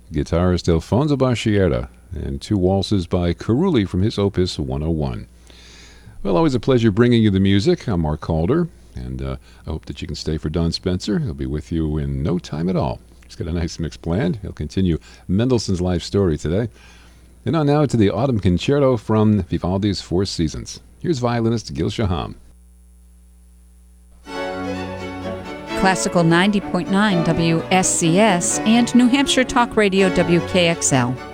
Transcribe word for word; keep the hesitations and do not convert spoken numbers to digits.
guitarist Alfonso Basciera, and two waltzes by Carulli from his Opus one oh one. Well, always a pleasure bringing you the music. I'm Mark Calder, and uh, I hope that you can stay for Don Spencer. He'll be with you in no time at all. He's got a nice mix planned. He'll continue Mendelssohn's life story today. And on now to the Autumn Concerto from Vivaldi's Four Seasons. Here's violinist Gil Shaham. Classical ninety point nine W S C S and New Hampshire Talk Radio W K X L.